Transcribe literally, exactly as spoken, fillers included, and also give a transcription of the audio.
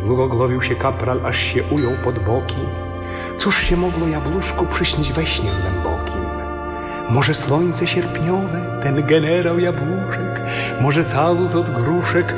Zgoglowił się kapral, aż się ujął pod boki. Cóż się mogło jabłuszku przyśnić we śnie głębokim? Może słońce sierpniowe, ten generał jabłuszek, może calus od gruszek,